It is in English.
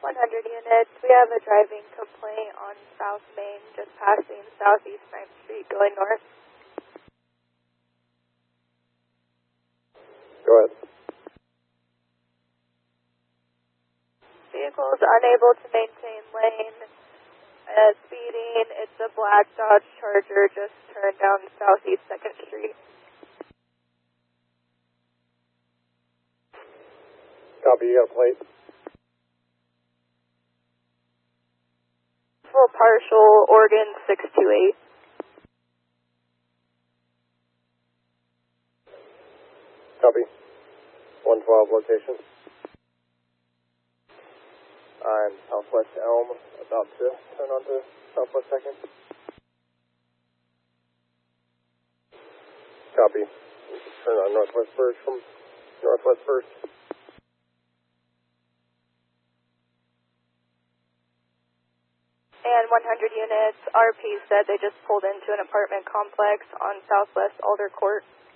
100 units. We have a driving complaint on South Main, just passing Southeast 9th Street, going north. Go ahead. Vehicle is unable to maintain lane. Speeding. It's a black Dodge Charger, just turned down Southeast 2nd Street. Copy, you got a plate? Full partial, Oregon 628. Copy. 112 location. I'm Southwest Elm, about to turn onto Southwest 2nd. Copy. Turn on Northwest 1st from Northwest 1st. And 100 units, RP said they just pulled into an apartment complex on Southwest Alder Court.